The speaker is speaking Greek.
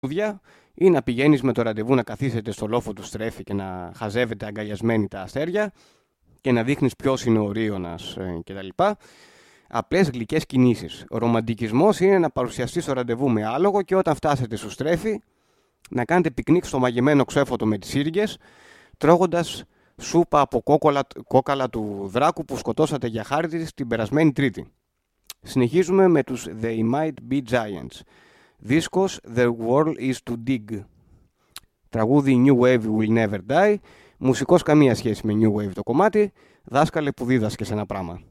ή να πηγαίνεις με το ραντεβού να καθίσετε στο λόφο του στρέφη και να χαζεύετε αγκαλιασμένοι τα αστέρια και να δείχνεις ποιος είναι ο Ορίωνας κτλ. Απλές γλυκές κινήσεις. Ο ρομαντικισμός είναι να παρουσιαστείς στο ραντεβού με άλογο και όταν φτάσετε στο στρέφη να κάνετε πικνίκ στο μαγεμένο ξέφωτο με τις σύριγγες, τρώγοντας σούπα από κόκαλα του δράκου που σκοτώσατε για χάρη της την περασμένη Τρίτη. Συνεχίζουμε με τους They Might Be Giants. Δίσκος The World Is To Dig. Τραγούδι New Wave Will Never Die. Μουσικός καμία σχέση με New Wave το κομμάτι. Δάσκαλε που δίδασκες ένα πράγμα.